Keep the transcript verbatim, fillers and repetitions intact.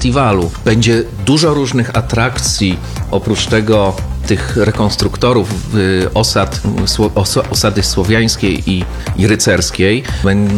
festiwalu. Będzie dużo różnych atrakcji, oprócz tego tych rekonstruktorów y, osad, sło, osa, osady słowiańskiej i, i rycerskiej.